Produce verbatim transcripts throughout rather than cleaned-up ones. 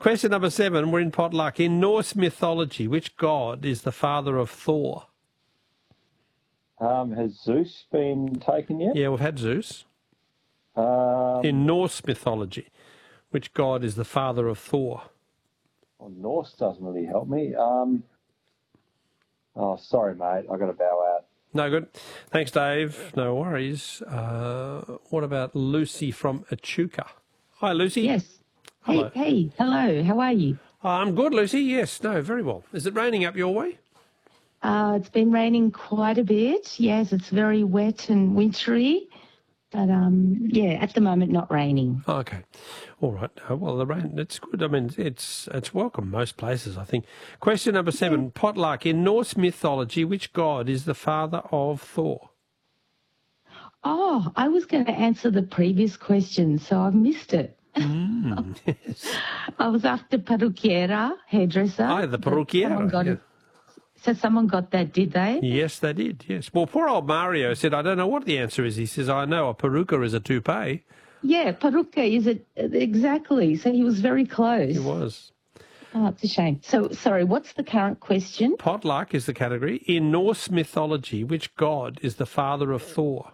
Question number seven, we're in potluck. In Norse mythology, which god is the father of Thor? Um, has Zeus been taken yet? Yeah, we've had Zeus. Um, In Norse mythology, which god is the father of Thor? well, Norse doesn't really help me. Um, oh, sorry, mate. I've got to bow out. No good. Thanks, Dave. No worries. Uh, what about Lucy from Echuca? Hi, Lucy. Yes. Hello. Hey, hey, hello. How are you? I'm good, Lucy. Yes, no, very well. Is it raining up your way? Uh, it's been raining quite a bit. Yes, it's very wet and wintry. But, um, yeah, at the moment, not raining. Oh, okay. All right. Uh, well, the rain, it's good. I mean, it's it's welcome most places, I think. Question number seven, potluck. In Norse mythology, which god is the father of Thor? Oh, I was going to answer the previous question, so I've missed it. Mm, yes. I was after Parukiera, hairdresser. Oh, the Someone Parukiera. got Yeah. it. So someone got that, did they? Yes, they did, yes. Well, poor old Mario said, I don't know what the answer is. He says, I know a peruka is a toupee. Yeah, Paruka is it exactly. So he was very close. He was. Oh, it's a shame. So, sorry, what's the current question? Potluck is the category. In Norse mythology, which god is the father of Thor?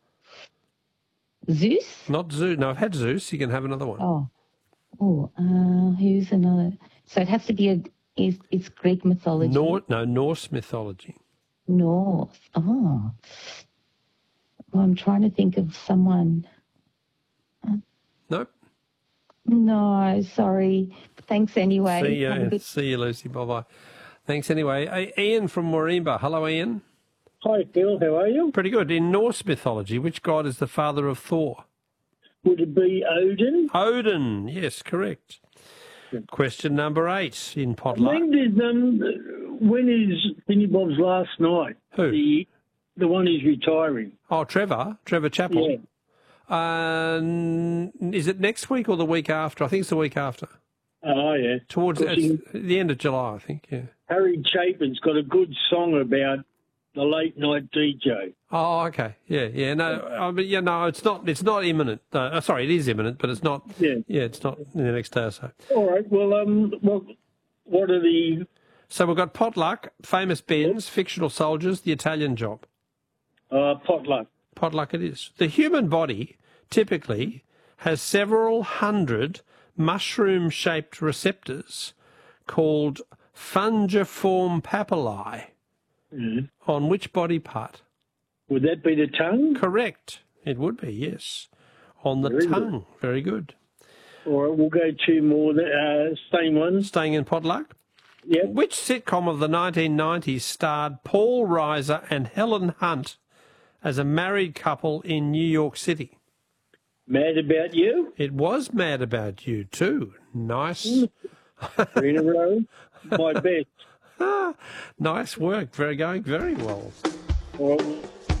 Zeus? Not Zeus. No, I've had Zeus. You can have another one. Oh, oh, uh, who's another? So it has to be a. It's, it's Greek mythology. Nor, no, Norse mythology. North. Oh. Well, I'm trying to think of someone. Nope. No, sorry. Thanks anyway. See Have a you, good- see you, Lucy. Bye-bye. Thanks anyway. Hey, Ian from Morimba. Hello, Ian. Hi, Phil. How are you? Pretty good. In Norse mythology, which god is the father of Thor? Would it be Odin? Odin. Yes, correct. Question number eight in potluck. When did um, when is Finny Bob's last night? Who? The the one who's retiring. Oh, Trevor. Trevor Chappell. Yeah. Uh, is it next week or the week after? I think it's the week after. Oh yeah. Towards Because it's the end of July, I think. Yeah. Harry Chapin's got a good song about the late night D J. Oh, okay. Yeah, yeah. No, I mean, yeah, no, it's not. It's not imminent. Uh, sorry, it is imminent, but it's not. Yeah. Yeah, it's not in the next day or so. All right. Well, um, what what are the So we've got potluck, famous Bens, fictional soldiers, the Italian job. uh, potluck? Potluck it is. The human body typically has several hundred mushroom-shaped receptors called fungiform papillae. Mm. On which body part? Would that be the tongue? Correct. It would be, yes. On the Very good. tongue. Very good. All right. We'll go two more. Uh, same ones. Staying in potluck. Yep. Which sitcom of the nineteen nineties starred Paul Reiser and Helen Hunt as a married couple in New York City? Mad About You. It was Mad About You too. Nice. Three in a row. My best. Nice work. Very going very well. All right.